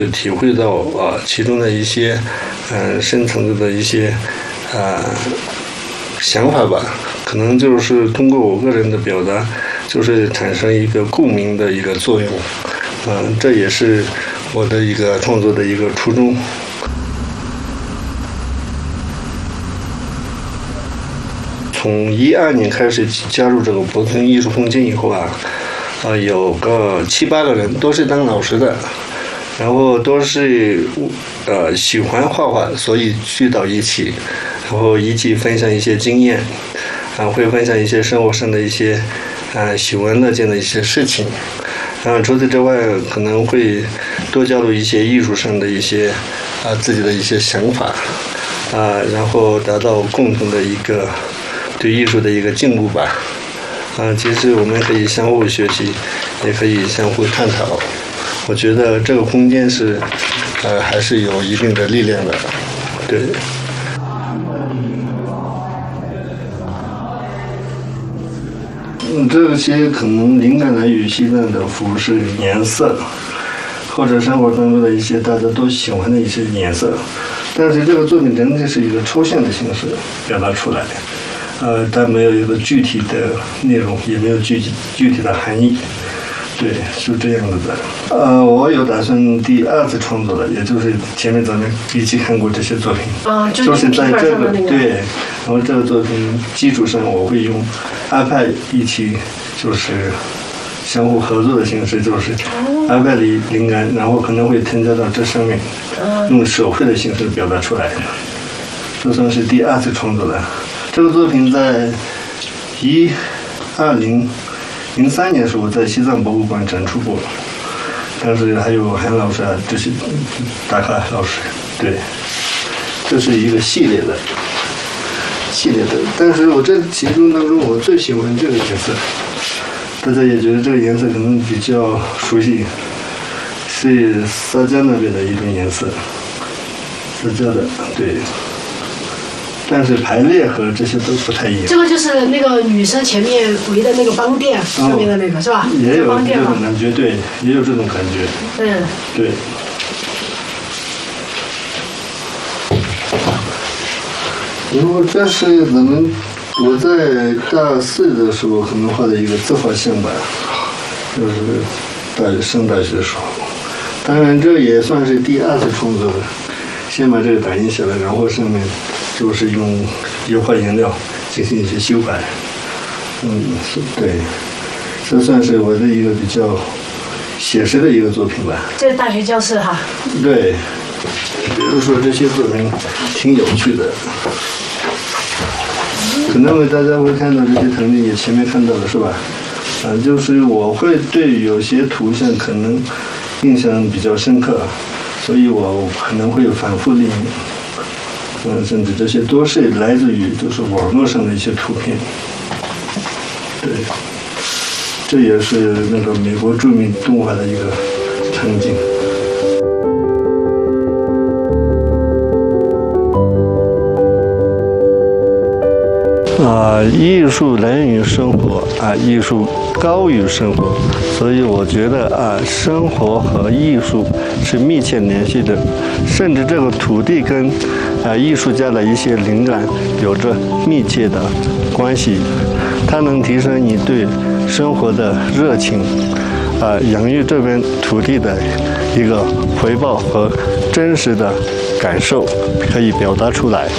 体会到其中的一些深层次的一些想法吧，可能就是通过我个人的表达，就是产生一个共鸣的一个作用，这也是我的一个创作的一个初衷。从2012年开始加入这个博村艺术空间以后有个7、8个人都是当老师的，然后都是喜欢画画，所以聚到一起，然后一起分享一些经验，会分享一些生活上的一些喜闻乐见的一些事情。除此之外，可能会多交流一些艺术上的一些自己的一些想法，然后达到共同的一个对艺术的一个进步吧。其实我们可以相互学习，也可以相互探讨。我觉得这个空间是还是有一定的力量的，对。这些可能灵感来源于西藏的服饰颜色，或者生活当中的一些大家都喜欢的一些颜色，但是这个作品整体是一个抽象的形式表达出来，它没有一个具体的内容，也没有具体的含义，对，是这样子的。我有打算第2次创作了，也就是前面咱们一起看过这些作品，就是在这个对，然后这个作品基础上，我会用iPad一起就是相互合作的形式，就是 iPad 里灵感，然后可能会添加到这上面，用手绘的形式表达出来。这算是第2次创作了。这个作品在2003年的时候在西藏博物馆展出过，当时还有韩老师这些大咖老师，对，这是一个系列的。但是我这其中当中，我最喜欢这个颜色，大家也觉得这个颜色可能比较熟悉，是撒迦那边的一种颜色，撒迦的，对。但是排列和这些都不太一样。 这个就是那个女生前面围的那个帮垫上面的那个，是吧？ 也有这种感觉，对，也有这种感觉。对。然后这是我在大4的时候可能画的一个自画像吧，就是上大学的时候。当然这也算是第2次创作的，先把这个打印下来，然后上面就是用油画颜料进行一些修改。对，这算是我的一个比较写实的一个作品吧。 这是大学教室哈。 对，比如说这些作品挺有趣的。可能大家会看到这些藤蔓，也前面看到了是吧？就是我会对有些图像可能印象比较深刻，所以我可能会反复利用。甚至这些都是来自于就是网络上的一些图片。对，这也是那个美国著名动画的一个场景。艺术来源于生活艺术高于生活，所以我觉得生活和艺术是密切联系的，甚至这个土地跟艺术家的一些灵感有着密切的关系，它能提升你对生活的热情，养育这边土地的一个回报和真实的感受可以表达出来。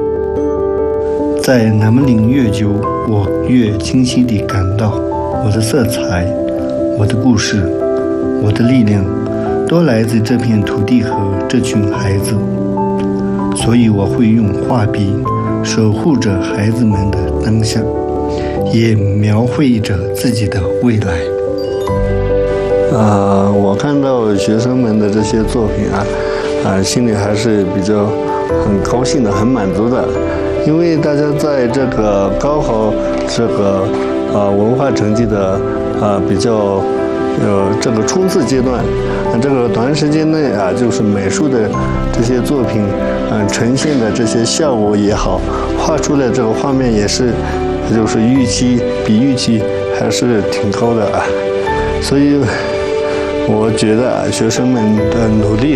在南门岭越久，我越清晰地感到我的色彩、我的故事、我的力量都来自这片土地和这群孩子，所以我会用画笔守护着孩子们的当下，也描绘着自己的未来。我看到学生们的这些作品心里还是比较很高兴的，很满足的。因为大家在这个高考这个文化成绩的比较这个冲刺阶段，这个短时间内就是美术的这些作品呈现的这些效果也好，画出来这个画面也是就是比预期还是挺高的所以我觉得学生们的努力